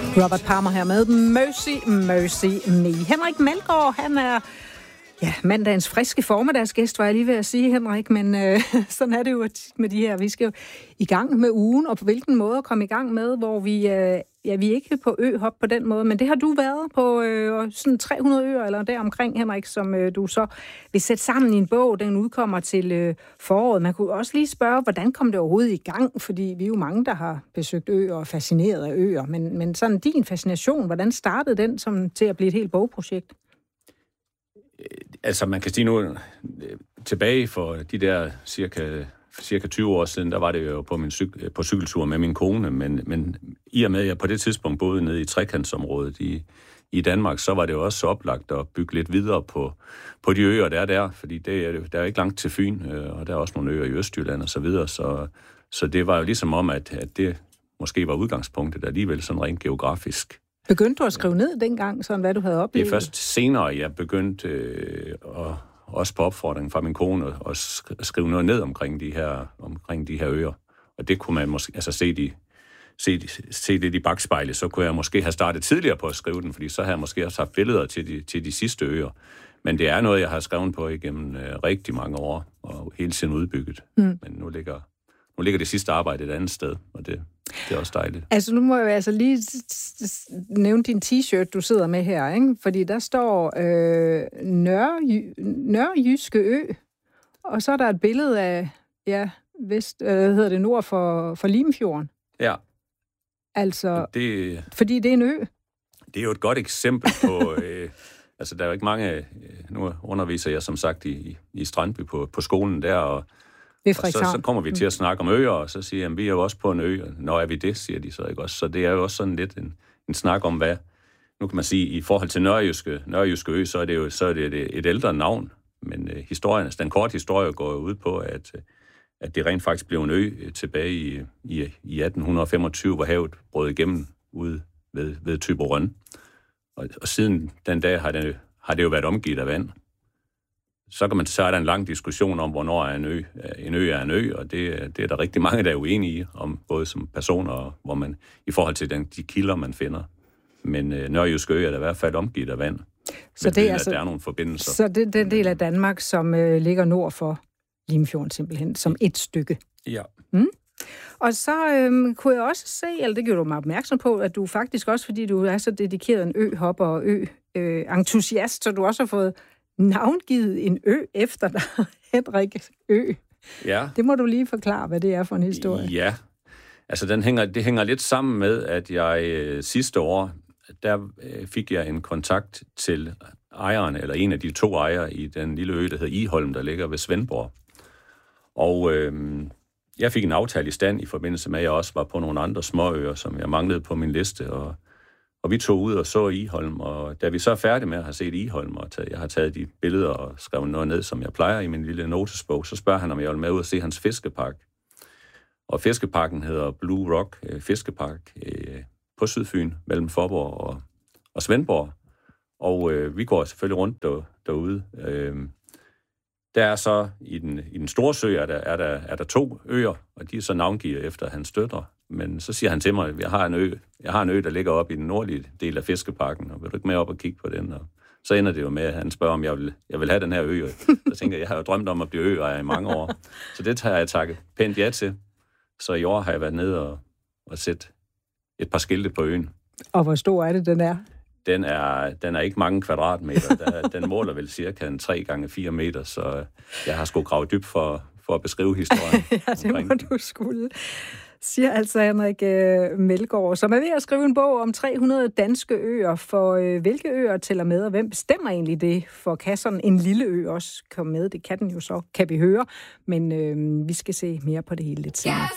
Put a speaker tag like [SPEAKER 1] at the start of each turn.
[SPEAKER 1] Robert Palmer her med Mercy, Mercy Me. Henrik Melgaard, han er mandagens friske formiddagsgæst, var jeg lige ved at sige, Henrik, men sådan er det jo med de her. Vi skal jo i gang med ugen, og på hvilken måde at komme i gang med, hvor vi er ikke på øhop på den måde, men det har du været på sådan 300 øer eller deromkring, Henrik, som du så vil sætte sammen i en bog. Den udkommer til foråret. Man kunne også lige spørge, hvordan kom det overhovedet i gang? Fordi vi er jo mange, der har besøgt øer og fascineret af øer, men sådan din fascination, hvordan startede den som til at blive et helt bogprojekt?
[SPEAKER 2] Altså, man kan sige nu, tilbage for de der cirka 20 år siden, der var det jo på cykeltur med min kone, men i og med, at jeg på det tidspunkt boede nede i trekantsområdet i Danmark, så var det jo også så oplagt at bygge lidt videre på de øer, der er der, fordi der er ikke langt til Fyn, og der er også nogle øer i Østjylland og så videre, så det var jo ligesom om, at det måske var udgangspunktet alligevel sådan rent geografisk.
[SPEAKER 1] Begyndte du at skrive ned dengang, sådan hvad du havde oplevet?
[SPEAKER 2] Det er først senere, jeg begyndte også på opfordring fra min kone at skrive noget ned omkring de her øer. Og det kunne man måske se lidt i bagspejlet, så kunne jeg måske have startet tidligere på at skrive den, fordi så havde jeg måske også haft billeder til de sidste øer. Men det er noget, jeg har skrevet på igennem rigtig mange år, og hele tiden udbygget. Men nu ligger det sidste arbejde et andet sted, og det er også dejligt.
[SPEAKER 1] Altså, nu må jeg altså lige nævne din t-shirt, du sidder med her, ikke? Fordi der står Nørrejyske Ø, og så er der et billede af, nord for Limfjorden.
[SPEAKER 2] Ja.
[SPEAKER 1] Altså, fordi det er en ø.
[SPEAKER 2] Det er jo et godt eksempel på... altså, der er jo ikke mange... Nu underviser jeg, som sagt, i Strandby på skolen der, og så kommer vi til at snakke om øer, og så siger jeg, vi er jo også på en ø. Nå, er vi det, siger de så ikke også. Så det er jo også sådan lidt en snak om, hvad... Nu kan man sige, i forhold til Nørrejyske Ø, så er det et ældre navn. Men den korte historie går ud på, at det rent faktisk blev en ø tilbage i 1825, hvor havet brød igennem ude ved Thyborøn. Og siden den dag har det jo været omgivet af vand. Så er der en lang diskussion om, hvornår er en ø er en ø, og det er der rigtig mange, der er uenige i, om både som personer, og hvor man i forhold til de kilder, man finder. Men Nørrejyske Ø er der i hvert fald omgivet af vand.
[SPEAKER 1] Så det er
[SPEAKER 2] altså, der er nogle forbindelser.
[SPEAKER 1] Så det er den del af Danmark, som ligger nord for Limfjorden simpelthen, som et stykke.
[SPEAKER 2] Ja.
[SPEAKER 1] Og så kunne jeg også se, eller det gjorde du mig opmærksom på, at du faktisk også, fordi du er så dedikeret en øhopper og ø-entusiast, så du også har fået navngivet en ø efter dig, Henrik Ø.
[SPEAKER 2] Ja.
[SPEAKER 1] Det må du lige forklare, hvad det er for en historie.
[SPEAKER 2] Ja, altså det hænger lidt sammen med, at jeg sidste år, der fik jeg en kontakt til ejeren, eller en af de 2 ejere i den lille ø, der hedder Iholm, der ligger ved Svendborg. Og jeg fik en aftale i stand i forbindelse med, at jeg også var på nogle andre småøer, som jeg manglede på min liste, og vi tog ud og så Iholm, og da vi så er færdige med at have set Iholm, og jeg har taget de billeder og skrevet noget ned, som jeg plejer i min lille notesbog, så spørger han, om jeg vil med ud og se hans fiskepark. Og fiskeparken hedder Blue Rock Fiskepark på Sydfyn, mellem Faaborg og Svendborg. Og vi går selvfølgelig rundt derude. Der er så i den store sø, er der 2 øer, og de er så navngivet efter hans døtre. Men så siger han til mig, at jeg har en ø, der ligger oppe i den nordlige del af fiskeparken, og vil du ikke med op og kigge på den? Og så ender det jo med, at han spørger, om jeg vil have den her ø. Så tænker jeg har jo drømt om at blive øejer i mange år. Så det har jeg takket pænt ja til. Så i år har jeg været nede og set et par skilte på øen. Og
[SPEAKER 1] hvor stor er det, den er?
[SPEAKER 2] Den er ikke mange kvadratmeter. Den måler vel cirka 3 gange 4 meter, så jeg har sgu gravet dybt for at beskrive historien.
[SPEAKER 1] Ja, det må du skulle. Siger altså Henrik Melgaard, som er ved at skrive en bog om 300 danske øer. For hvilke øer tæller med, og hvem bestemmer egentlig det? For kan sådan en lille ø også komme med? Det kan den jo så, kan vi høre. Men vi skal se mere på det hele lidt senere.